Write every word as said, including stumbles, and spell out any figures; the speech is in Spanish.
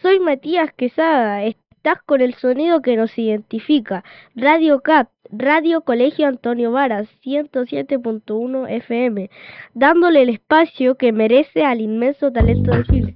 soy Matías Quesada. Estás con el sonido que nos identifica. Radio C A T, Radio Colegio Antonio Varas, ciento siete punto uno F M, dándole el espacio que merece al inmenso talento de Chile.